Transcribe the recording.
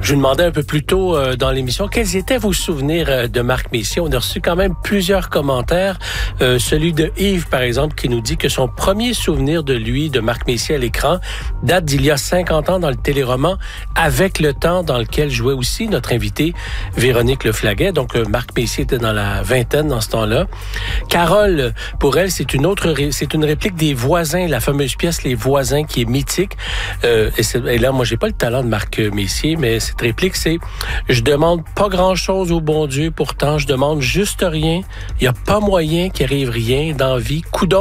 Je vous demandais un peu plus tôt dans l'émission quels étaient vos souvenirs de Marc Messier. On a reçu quand même plusieurs commentaires. Celui de Yves, par exemple, qui nous dit que son premier souvenir de lui, de Marc Messier à l'écran, date d'il y a 50 ans dans le téléroman Avec le temps, dans lequel jouait aussi notre invitée Véronique Leflaguet. Donc, Marc Messier était dans la vingtaine dans ce temps-là. Carole, pour elle, c'est une réplique des Voisins, la fameuse pièce Les Voisins, qui est mythique. Et là, moi, j'ai pas le talent de Marc Messier, mais cette réplique, c'est « Je demande pas grand-chose au bon Dieu, pourtant je demande juste rien. Il y a pas moyen qu'il arrive rien dans la vie. Coudon. »